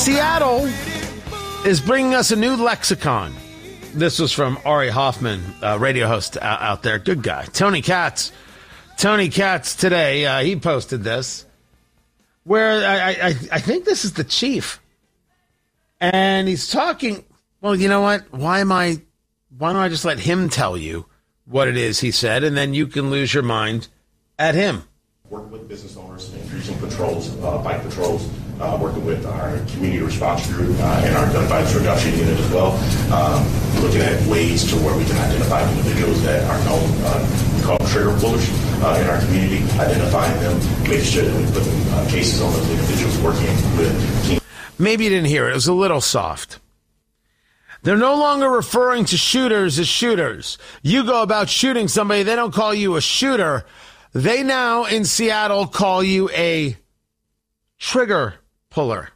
Seattle is bringing us a new lexicon. This was from Ari Hoffman, radio host out there. Good guy. Tony Katz. Tony Katz today, he posted this, where I think this is the chief. And he's talking, well, you know what? Why don't I just let him tell you what it is he said, and then you can lose your mind at him. Working with business owners, increasing patrols, bike patrols, working with our community response group and our gun violence reduction unit as well. Looking at ways to where we can identify individuals that are known, we call them trigger pullers in our community, identifying them, making sure that we put cases on those individuals, working with teams. Maybe you didn't hear it. It was a little soft. They're no longer referring to shooters as shooters. You go about shooting somebody, they don't call you a shooter. They now in Seattle call you a trigger puller.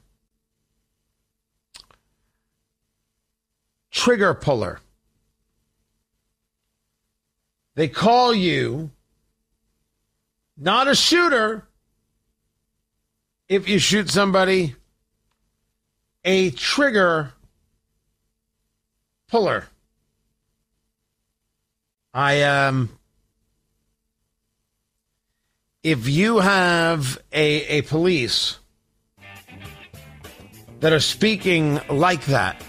Trigger puller. They call you not a shooter if you shoot somebody, a trigger puller. If you have a police that are speaking like that,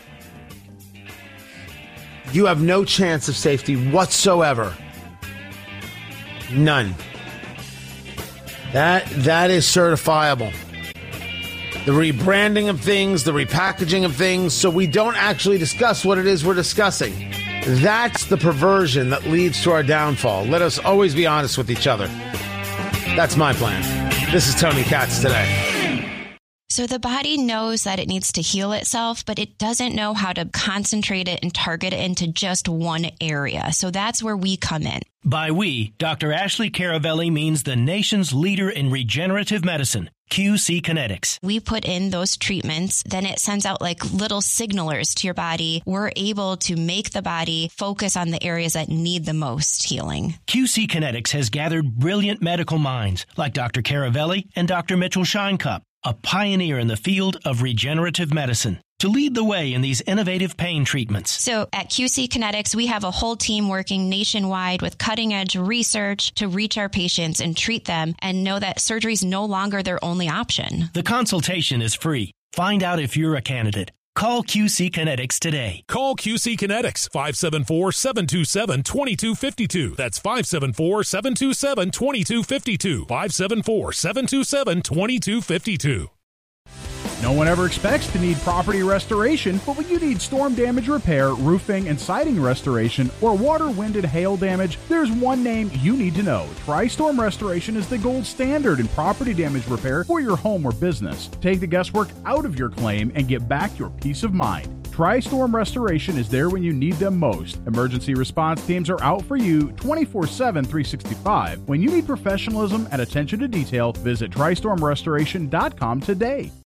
you have no chance of safety whatsoever. None. That is certifiable. The rebranding of things, the repackaging of things, so we don't actually discuss what it is we're discussing. That's the perversion that leads to our downfall. Let us always be honest with each other. That's my plan. This is Tony Katz today. So the body knows that it needs to heal itself, but it doesn't know how to concentrate it and target it into just one area. So that's where we come in. By we, Dr. Ashley Caravelli means the nation's leader in regenerative medicine, QC Kinetics. We put in those treatments, then it sends out like little signalers to your body. We're able to make the body focus on the areas that need the most healing. QC Kinetics has gathered brilliant medical minds like Dr. Caravelli and Dr. Mitchell Scheinkup, a pioneer in the field of regenerative medicine, to lead the way in these innovative pain treatments. So at QC Kinetics, we have a whole team working nationwide with cutting-edge research to reach our patients and treat them and know that surgery is no longer their only option. The consultation is free. Find out if you're a candidate. Call QC Kinetics today. Call QC Kinetics, 574-727-2252. That's 574-727-2252. 574-727-2252. No one ever expects to need property restoration, but when you need storm damage repair, roofing and siding restoration, or water, wind, and hail damage, there's one name you need to know. TriStorm Restoration is the gold standard in property damage repair for your home or business. Take the guesswork out of your claim and get back your peace of mind. TriStorm Restoration is there when you need them most. Emergency response teams are out for you 24/7, 365. When you need professionalism and attention to detail, visit TriStormRestoration.com today.